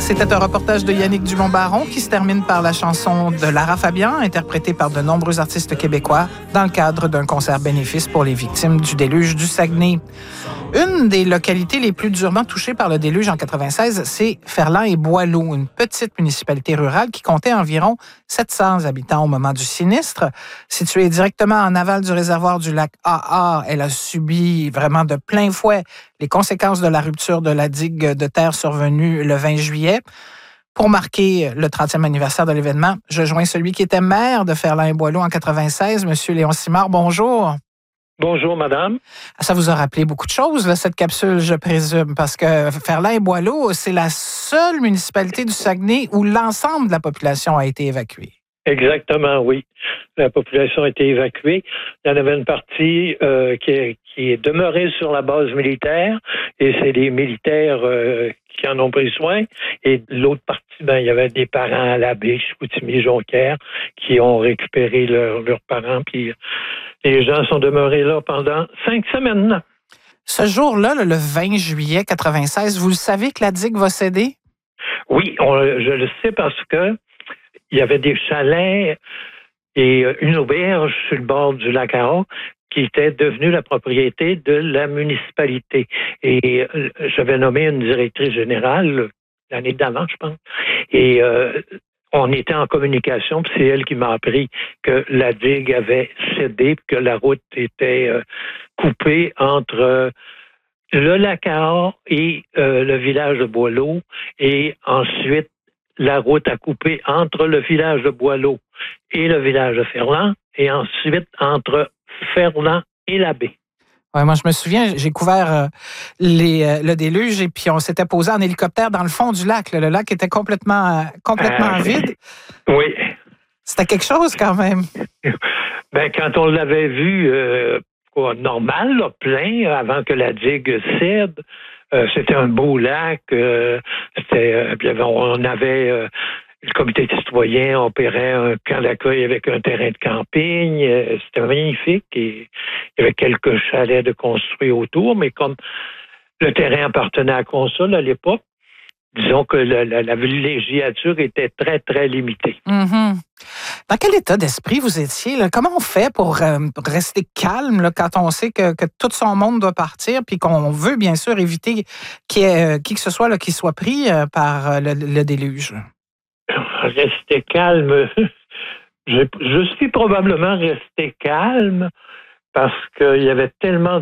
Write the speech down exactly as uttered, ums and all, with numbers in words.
C'était un reportage de Yannick Dumont-Baron qui se termine par la chanson de Lara Fabian, interprétée par de nombreux artistes québécois dans le cadre d'un concert bénéfice pour les victimes du déluge du Saguenay. Une des localités les plus durement touchées par le déluge en quatre-vingt-seize, c'est Ferland et Boileau, une petite municipalité rurale qui comptait environ sept cents habitants au moment du sinistre. Située directement en aval du réservoir du lac A A, elle a subi vraiment de plein fouet les conséquences de la rupture de la digue de terre survenue le vingt juillet. Pour marquer le trentième anniversaire de l'événement, je joins celui qui était maire de Ferland et Boileau en quatre-vingt-seize, M. Léon Simard. Bonjour. Bonjour, madame. Ça vous a rappelé beaucoup de choses, là, cette capsule, je présume, parce que Ferland et Boileau, c'est la seule municipalité du Saguenay où l'ensemble de la population a été évacuée. Exactement, oui. La population a été évacuée. Il y en avait une partie euh, qui, est, qui est demeurée sur la base militaire, et c'est les militaires euh, qui en ont pris soin. Et l'autre partie, ben, il y avait des parents à la baie, Chicoutimi, Jonquière, qui ont récupéré leur, leurs parents, puis les gens sont demeurés là pendant cinq semaines. Ce jour-là, le vingt juillet quatre-vingt-seize, vous le savez que la digue va céder? Oui, on, je le sais parce que il y avait des chalets et une auberge sur le bord du lac A A qui était devenue la propriété de la municipalité. Et j'avais nommé une directrice générale l'année d'avant, je pense. Et euh, on était en communication, puis c'est elle qui m'a appris que la digue avait cédé, que la route était euh, coupée entre euh, le lac A A et euh, le village de Boileau. Et ensuite, la route a coupé entre le village de Boileau et le village de Ferland, et ensuite entre Ferland et la baie. Ouais, moi, je me souviens, j'ai couvert euh, les, euh, le déluge et puis on s'était posé en hélicoptère dans le fond du lac. Là. Le lac était complètement, euh, complètement euh, vide. Oui. C'était quelque chose quand même. Ben, quand on l'avait vu euh, quoi, normal, là, plein, avant que la digue cède, Euh, c'était un beau lac. Euh, c'était, euh, on avait euh, le comité citoyen opérait un camp d'accueil avec un terrain de camping. Euh, c'était magnifique. Et il y avait quelques chalets de construits autour, mais comme le terrain appartenait à Consul à l'époque, disons que la, la, la villégiature était très, très limitée. Mm-hmm. Dans quel état d'esprit vous étiez? Là? Comment on fait pour euh, rester calme là, quand on sait que, que tout son monde doit partir puis qu'on veut bien sûr éviter qu'il y ait euh, qui que ce soit là, qui soit pris euh, par euh, le, le déluge? Rester calme. je, je suis probablement resté calme parce qu'il y avait tellement